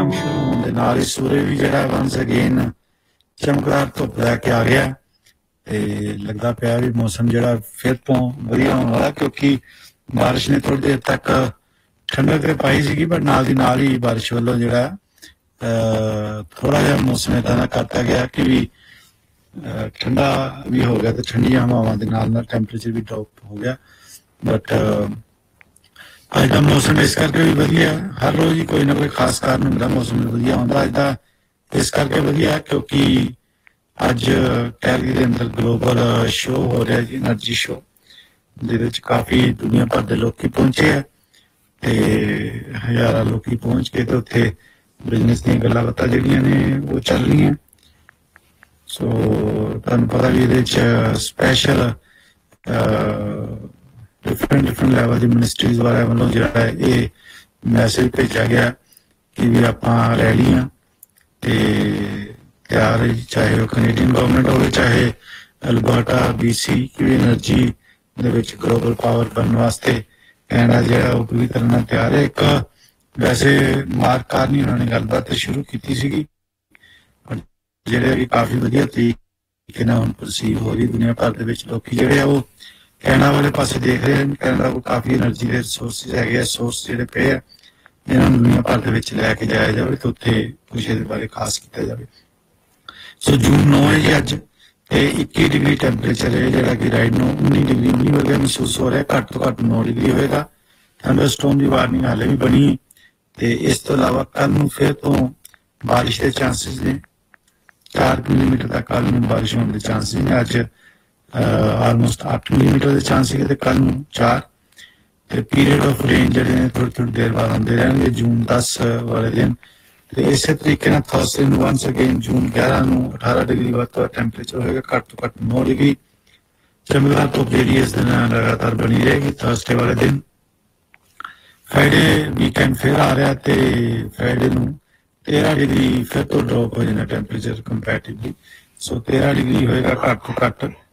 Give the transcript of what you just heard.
ਕੰਮ ਸ਼ੁਰੂ ਹੋਣ ਦੇ ਨਾਲ ਹੀ ਸੂਰਜ ਵੀ ਜਿਹੜਾ ਵੰਸ ਅਗੇਨ ਚਮਕਦਾਰ ਧੁੱਪ ਲੈ ਕੇ ਆ ਗਿਆ ਤੇ ਲੱਗਦਾ ਪਿਆ ਵੀ ਮੌਸਮ ਜਿਹੜਾ ਫਿਰ ਤੋਂ ਵਧੀਆ ਹੋਣ ਵਾਲਾ, ਕਿਉਂਕਿ ਬਾਰਿਸ਼ ਨੇ ਥੋੜੀ ਦੇਰ ਤੱਕ ਠੰਡਕ ਤੇ ਪਾਈ ਸੀਗੀ, ਪਰ ਨਾਲ ਹੀ ਬਾਰਿਸ਼ ਵੱਲੋਂ ਜਿਹੜਾ ਥੋੜਾ ਜਿਹਾ ਮੌਸਮ ਏਦਾਂ ਦਾ ਕਰਤਾ ਗਿਆ ਕਿ ਵੀ ਠੰਡਾ ਵੀ ਹੋ ਗਿਆ ਤੇ ਠੰਡੀਆਂ ਹਵਾਵਾਂ ਦੇ ਨਾਲ ਟੈਂਪਰੇਚਰ ਵੀ ਡ੍ਰੌਪ ਹੋ ਗਿਆ। ਬਟ ਅੱਜ ਦਾ ਮੌਸਮ ਇਸ ਕਰਕੇ ਵੀ ਵਧੀਆ, ਹਰ ਰੋਜ਼ ਹੀ ਕੋਈ ਨਾ ਕੋਈ ਖਾਸ ਕਾਰਨ ਹੁੰਦਾ ਮੌਸਮ ਵਧੀਆ ਹੁੰਦਾ। ਅੱਜ ਦਾ ਇਸ ਕਰਕੇ ਵਧੀਆ ਕਿਉਂਕਿ ਅੱਜ ਕੈਲਗਰੀ ਦੇ ਅੰਦਰ ਗਲੋਬਲ ਸ਼ੋਅ ਹੋ ਰਿਹਾ ਜੀ, એનર્ਜੀ ਸ਼ੋਅ, ਜਿਹਦੇ ਵਿੱਚ ਕਾਫੀ ਦੁਨੀਆ ਭਰ ਦੇ ਲੋਕੀ ਪਹੁੰਚੇ ਆ ਤੇ ਹਜ਼ਾਰਾਂ ਲੋਕੀ ਪਹੁੰਚ ਕੇ ਤੇ ਉੱਥੇ ਬਿਜ਼ਨਸ ਦੀਆਂ ਗੱਲਾਂ ਬਾਤਾਂ ਜਿਹੜੀਆਂ ਨੇ ਉਹ ਚੱਲ ਰਹੀਆਂ। ਸੋ ਤੁਹਾਨੂੰ ਪਤਾ ਵੀ ਇਹਦੇ 'ਚ ਸਪੈਸ਼ਲ ਡਿਫਰੈਂਟ ਲੈਵਲ ਦੀ ਮਿਨਿਸਟਰੀਜ਼ ਵਾਲਿਆਂ ਵੱਲੋਂ ਜਿਹੜਾ ਇਹ ਮੈਸੇਜ ਭੇਜਿਆ ਗਿਆ ਕਿ ਵੀ ਆਪਾਂ ਰੈਲੀ ਹਾਂ ਤੇ ਤਿਆਰ ਹੈ, ਚਾਹੇ ਉਹ ਕੈਨੇਡੀਅਨ ਗਵਰਨਮੈਂਟ ਹੋਵੇ ਚਾਹੇ ਅਲਬਰਟਾ BC, ਕਿ ਵੀ એનર્ਜੀ ਦੇ ਵਿੱਚ ਗਲੋਬਲ ਪਾਵਰ ਬਣਨ ਵਾਸਤੇ ਕੈਨੇਡਾ ਜਿਹੜਾ ਉਹ ਪੂਰੀ ਤਰ੍ਹਾਂ ਨਾਲ ਤਿਆਰ ਹੈ। ਇੱਕ ਵੈਸੇ ਮਾਰਕ ਕਾਰਨੀ ਉਹਨਾਂ ਨੇ ਗੱਲਬਾਤ ਸ਼ੁਰੂ ਕੀਤੀ ਸੀਗੀ ਜਿਹੜੇ ਵੀ ਕਾਫੀ ਵਧੀਆ ਤਰੀਕੇ ਨਾਲ ਹੁਣ ਪਰਸੀਵ ਹੋ ਰਹੀ ਦੁਨੀਆ ਭਰ ਦੇ ਵਿੱਚ। ਲੋਕੀ ਜਿਹੜੇ ਆ ਉਹ ਕੈਨੇਡਾ ਵਾਲੇ ਪਾਸੇ ਦੇਖ ਰਹੇ ਹਨ, ਕੈਨੇਡਾ ਕੋਲ ਕਾਫੀ એનર્ਜੀ ਦੇ ਰਿਸੋਰਸਿਸ ਹੈਗੇ ਆ, ਸੋਰਸ ਜਿਹੜੇ ਪਏ ਆ, ਇਹਨਾਂ ਨੂੰ ਦੁਨੀਆ ਭਰ ਦੇ ਵਿੱਚ ਲੈ ਕੇ ਜਾਇਆ ਜਾਵੇ ਤੇ ਉੱਥੇ ਕੁਛ ਇਹਦੇ ਬਾਰੇ ਖਾਸ ਕੀਤਾ ਜਾਵੇ। ਸੋ ਜੂਨ 9 ਹੈ ਜੀ ਅੱਜ ਤੇ 21 ਡਿਗਰੀ ਟੈਂਪਰੇਚਰ ਹੈ, ਜਿਹੜਾ ਕਿ ਰਾਈਟ ਨੂੰ 19 ਡਿਗਰੀ ਵਰਗਾ ਮਹਿਸੂਸ ਹੋ ਰਿਹਾ, ਘੱਟ ਤੋਂ ਘੱਟ 9 ਡਿਗਰੀ ਹੋਏਗਾ। ਥੰਡਰਸਟੋਰਮ ਦੀ ਵਾਰਨਿੰਗ ਹਾਲੇ ਵੀ ਬਣੀ ਤੇ ਇਸ ਤੋਂ ਇਲਾਵਾ ਕੱਲ ਨੂੰ ਫਿਰ ਤੋਂ ਬਾਰਿਸ਼ ਦੇ ਚਾਂਸਿਸ ਨੇ, 4 ਮਿਲੀਮੀਟਰ ਤੱਕ ਕੱਲ ਨੂੰ ਬਾਰਿਸ਼ ਹੋਣ ਦੇ ਚਾਂਸਿਸ ਨੇ। ਅੱਜ ਆਲਮੋਸਟ 8 ਮਿਲੀਮੀਟਰ ਦੇ ਚਾਂਸ ਸੀਗੇ ਤੇ ਕੱਲ ਨੂੰ 4 ਤੇ ਪੀਰੀਅਡ ਆਫ ਰੇਨ ਜਿਹੜੇ ਨੇ ਥੋੜੀ ਦੇਰ ਬਾਅਦ ਆਉਂਦੇ ਰਹਿਣਗੇ ਜੂਨ 10 ਵਾਲੇ ਦਿਨ। ਤੇ ਇਸੇ ਤਰੀਕੇ ਨਾਲ ਥਰਸਡੇ ਨੂੰ ਵੰਸ ਅਗੇਨ ਜੂਨ 11 ਨੂੰ 18 ਡਿਗਰੀ ਵੱਧ ਤੋਂ ਟੈਂਪਰੇਚਰ ਹੋਏਗਾ, ਘੱਟ ਤੋਂ ਘੱਟ 9 ਡਿਗਰੀ। ਚਮਕਦਾਰ ਧੁੱਪ ਜਿਹੜੀ ਇਸ ਦਿਨ ਲਗਾਤਾਰ ਬਣੀ ਰਹੇਗੀ ਥਰਸਡੇ ਵਾਲੇ ਦਿਨ। ਫਰਾਈਡੇ ਵੀਕਐਂਡ ਫਿਰ ਆ ਰਿਹਾ ਤੇ ਫਰਾਈਡੇ ਨੂੰ 13 ਡਿਗਰੀ ਫਿਰ ਤੋਂ ਡ੍ਰੌਪ ਹੋ ਜਾਣਾ ਟੈਂਪਰੇਚਰ ਕੰਪੈਰੇਟਿਵਲੀ। ਸੋ 13 ਡਿਗਰੀ ਹੋਏਗਾ ਘੱਟ ਤੋਂ ਘੱਟ